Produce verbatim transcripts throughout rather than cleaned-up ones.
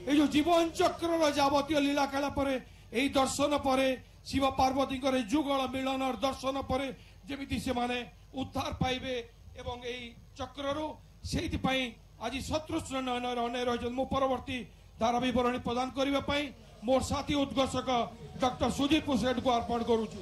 এই যে জীবন চক্রর যাবতীয় লীলা খেলা পরে এই দর্শন পরে শিব পার্বতীঙ্কর এই যুগল মিলনর দর্শন পরে যেমিতি সেমানে উদ্ধার পাইবে এবং এই চক্ররু সেইপাই আজ শত্রুষ্ণ নয়নের অনেক রয়েছেন। মু পরবর্তী ধারা বিবরণী প্রদান করা মোর সাথী উদ্ঘোষক ডক্টর সুজিত সেঠ को अर्पण करुछु।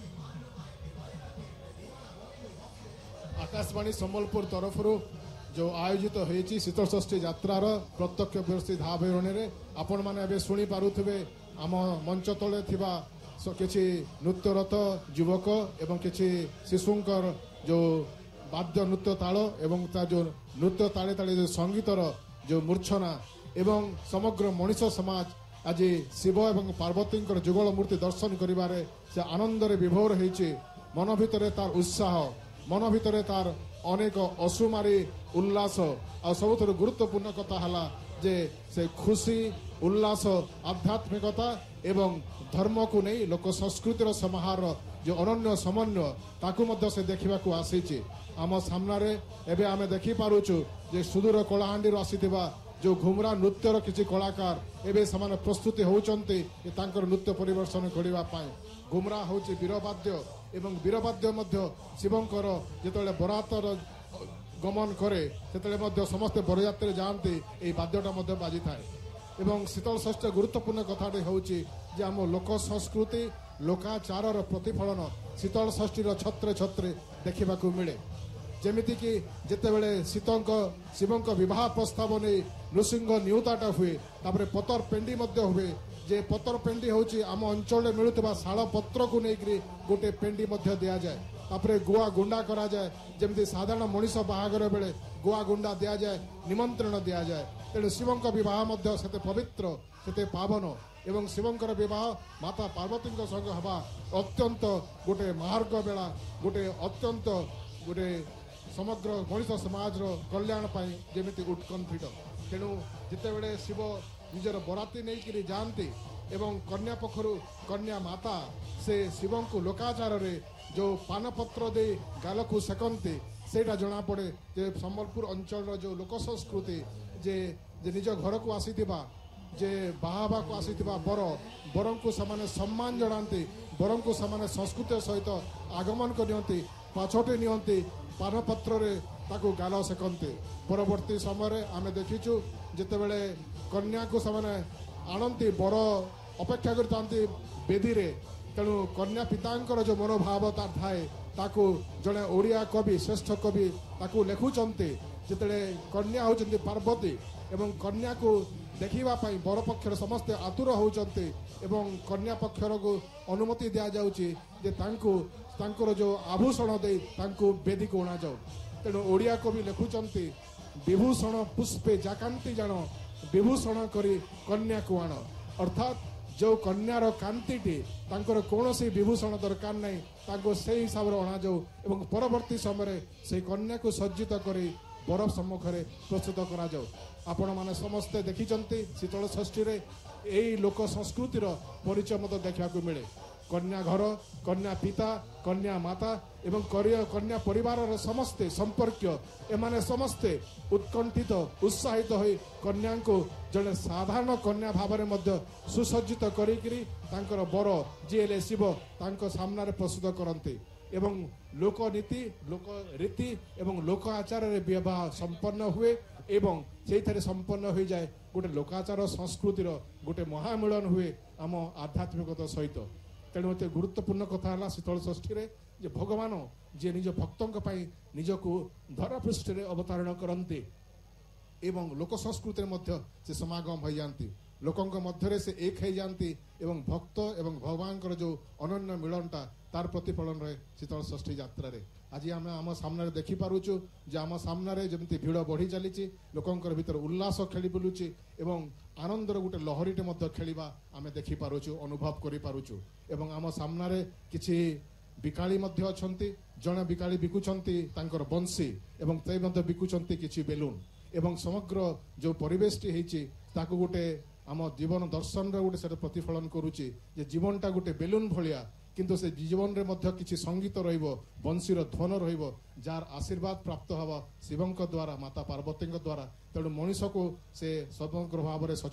आकाशवाणी सम्बलपुर तरफ जो आयोजित होती शीतल षष्ठी यात्रार प्रत्यक्ष व्यवस्थी धावरण में आपण मैंने शुणी पारुथिबे आम मंच तले थिबा किछि नृत्यरत युवक एवं किछि शिशुंकर जो वाद्य नृत्य ताल एवं ता जो नृत्य ताले ताले जो संगीतर जो मूर्छना एवं समग्र मनीष समाज आज शिव एवं पार्वती जुगल मूर्ति दर्शन करिबारे से आनंद विभोर होइछि। मन भितरे तार उत्साह मन भितरे तार अनेक असुमारी उल्लास आ सबुठ गुरुत्वपूर्ण कथा हला जे से खुशी उल्लास आध्यात्मिकता एवं धर्म को नहीं लोक संस्कृतिर समाहार जो अनन्य समन्वय ताकू मध्य से देखा आसी आम सामने एवं आम देखी पारुचु जे सुदूर कलाहांडी आसीथिबा जो घुमरा नृत्यर किसी कलाकार एवं से प्रस्तुति होउचंती नृत्य परिवर्तन करने घुमरा हूँ वीरवाद्य एवं वीरवाद्य मध्य शिवंकर जिते बरातर गमन करे से समस्ते बरयात्री जाती ये वाद्यटा बाजी थाए। एवं शीतल षष्ठी गुरुत्वपूर्ण कथाटी हूँ जे आम लोक संस्कृति लोकाचार प्रतिफलन शीतल षष्ठीर छत्रे छत्रे देखा मिले। जेमिति कि जितेबले सीतंक शिवंक विवाह प्रस्ताव नहीं नृसिंह नियुताटा हुए तापरे पतर पेंडी मध्य हुए जे पतर पेंडी होची आम अंचल मिलुवा शाल पत्र को लेकर गोटे पेंडी मध्य दिया जाए तापरे गुआ गुंडा करा जाए जेमती साधारण मनीष बाहागर बेले गुआ गुंडा दिया जाए निमंत्रण दिया जाए। तेणु शिवंक विवाह मध्य सेते पवित्र सेते पावन एवं शिवंकर विवाह माता पार्वती संग हवा अत्यंत गोटे महार्ग बेला गोटे अत्यंत गोटे समग्र मनीष समाज कल्याण जेमिति उत्कंठित। तेणु जितेबले शिव निजर बराती नहीं जाती एवं कन्या पक्षर कन्या माता से शिव को लोकाचार रे जो पानपत्र दे गाल को सेकंती सेटा जना पड़े जे संबलपुर अंचल जो लोक संस्कृति जे जे निज घर को आसीथिबा जे बाहाबा को आसीथिबा बर बरं को समान सम्मान जनाती बरं को समान संस्कृति सहित आगमन करती पाछटे नियंती पानपत्र रे ताकू गाल सेकंती। परवर्ती समय आमे देखीचु जितेबले कन्या को समान आणती बर अपेक्षा करते बेदी रे। तेणु कन्या पितांकर जो मनोभाव तार थाए ताकू जड़े ओडिया कवि श्रेष्ठ कवि ताकू लेखुचंती जिते कन्या होचंती पार्वती एवं कन्या को देखिबा पई बर पक्षर समस्ते आतुर होचंती एवं कन्या पक्षर को अनुमति दिया जाउची जे तांकू तांकर जो आभूषण दे तांकू बेदी को अणा जाऊ। तेणु ओडिया कवि लेखुचंती विभूषण पुष्पे जाकांती जान विभूषण करी कन्या को आण अर्थात जो कन्यार कांतिटी तांकर कौन से विभूषण दरकार नहीं तांको से हिसाब से अणा जाऊ एवं परवर्ती समय से कन्या को सज्जित करी बर सम्मुख में प्रस्तुत करा जाऊ। आपण माने समस्ते देखिचंती शीतल षष्ठी रे एई लोक संस्कृतिर परिचय मत देखा मिले। कन्या घर कन्या पिता कन्या माता एवं कन्या परिवार समस्ते संपर्क एमाने समस्ते उत्कंठित उत्साहित हो कन्या को जड़े साधारण कन्या भाव में मध्य सुसज्जित करी तांकर बर जी शिव तांको सामने प्रस्तुत करते एवं लोकनीति लोक रीति एवं लोक आचार विवाह संपन्न हुए एवं से संपन्न हो जाए गोटे लोकाचार संस्कृतिर गोटे महामिलन हुए आम आध्यात्मिकता सहित। तेणु एत गुरुत्वपूर्ण कथा है शीतल षष्ठी रे जे भगवान जे निज भक्तों निजक धरापृष्ठ अवतारण करते एवं लोक संस्कृति मध्य से समागम हो जाती लोकों मध्य से एक हो जाती एवं भक्त एवं भगवान जो अनन्य मिलनटा तार प्रतिफलन रहे शीतल षष्ठी यात्रा रे। आज आम आम सामने देखी पारुचु जे आम सामने जमी भिड़ बढ़ी चली लोकों भीतर उल्लास खेली बुलुची एवं आनंदर गोटे लहरीटे मध्य खेलिबा आमे देखी पारुचु अनुभव करि पारुचु एवं आम सामने किछि बिकाली मध्य अछंती जणे बिकाली बिकुचंती तांकर बंसी एवं ते मध्य बिकुचंती किछि बेलून एवं समग्र जो परिवेशटी हेछि ताकू गोटे आम जीवन दर्शन रे गोटे से प्रतिफलन करुची जे जीवनटा गोटे बेलून भलिया किंतु से जीवन रे मध्य किछि संगीत रहिबो बंशीर ध्वन रहिबो जार आशीर्वाद प्राप्त हवा शिवंक द्वारा माता पार्वती द्वारा। तेणु मनीष को से समग्र भाव